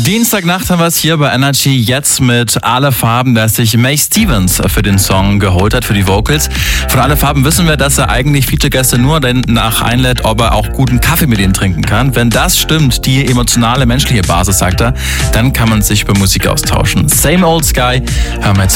Dienstagnacht haben wir es hier bei Energy jetzt mit Alle Farben, dass sich May Stevens für den Song geholt hat, für die Vocals. Von Alle Farben wissen wir, dass er eigentlich Feature-Gäste nur danach einlädt, ob er auch guten Kaffee mit ihnen trinken kann. Wenn das stimmt, die emotionale, menschliche Basis, sagt er, dann kann man sich über Musik austauschen. Same Old Sky, hören wir jetzt